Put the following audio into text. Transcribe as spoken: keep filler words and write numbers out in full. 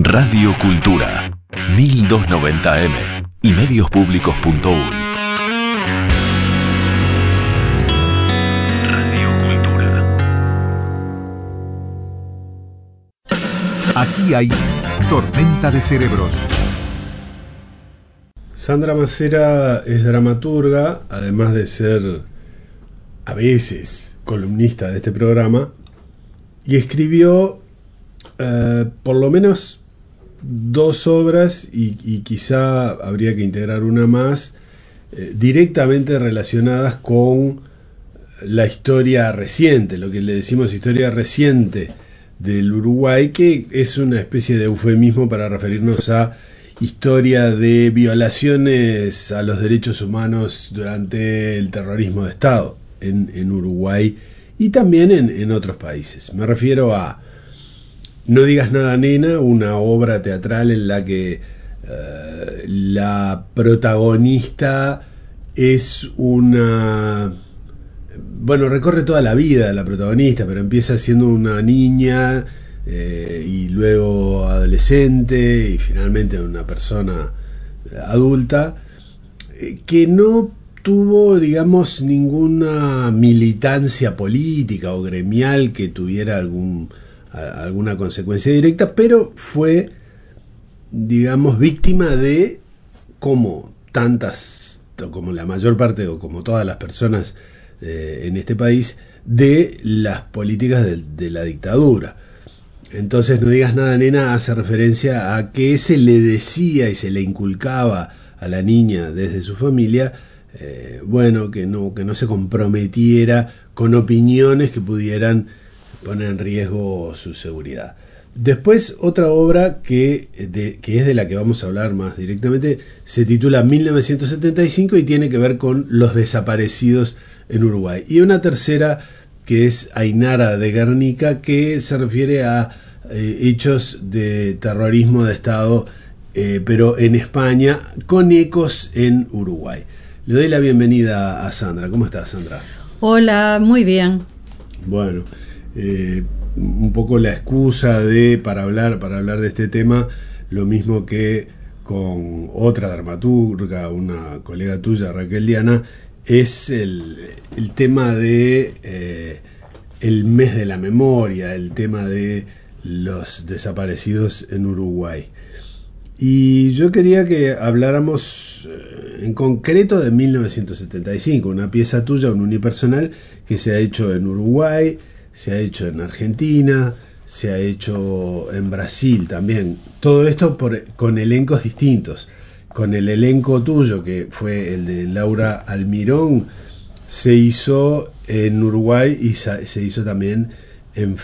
Radio Cultura, mil doscientos noventa eme y medios públicos punto uy. Radio Cultura. Aquí hay Tormenta de Cerebros. Sandra Macera es dramaturga, además de ser a veces columnista de este programa, y escribió eh, por lo menos dos obras y, y quizá habría que integrar una más eh, directamente relacionadas con la historia reciente, lo que le decimos historia reciente del Uruguay, que es una especie de eufemismo para referirnos a historia de violaciones a los derechos humanos durante el terrorismo de Estado en, en Uruguay y también en, en otros países. Me refiero a No digas nada, nena, una obra teatral en la que uh, la protagonista es una... Bueno, recorre toda la vida la protagonista, pero empieza siendo una niña eh, y luego adolescente y finalmente una persona adulta eh, que no tuvo, digamos, ninguna militancia política o gremial que tuviera algún... alguna consecuencia directa, pero fue, digamos, víctima de, como tantas, como la mayor parte o como todas las personas eh, en este país, de las políticas de, de la dictadura. Entonces, No digas nada, nena, hace referencia a que se le decía y se le inculcaba a la niña desde su familia, eh, bueno, que no, que no se comprometiera con opiniones que pudieran poner en riesgo su seguridad. Después, otra obra que, de, que es de la que vamos a hablar más directamente, se titula mil novecientos setenta y cinco y tiene que ver con los desaparecidos en Uruguay. Y una tercera que es Ainara de Guernica, que se refiere a eh, hechos de terrorismo de Estado, eh, pero en España, con ecos en Uruguay. Le doy la bienvenida a Sandra. ¿Cómo estás, Sandra? Hola, muy bien. Bueno, Eh, un poco la excusa de para hablar para hablar de este tema, lo mismo que con otra dramaturga, una colega tuya, Raquel Diana, es el, el tema de eh, el mes de la memoria, el tema de los desaparecidos en Uruguay. Y yo quería que habláramos eh, en concreto de mil novecientos setenta y cinco, una pieza tuya, un unipersonal que se ha hecho en Uruguay, se ha hecho en Argentina, se ha hecho en Brasil también. Todo esto por, con elencos distintos. Con el elenco tuyo, que fue el de Laura Almirón, se hizo en Uruguay y se hizo también en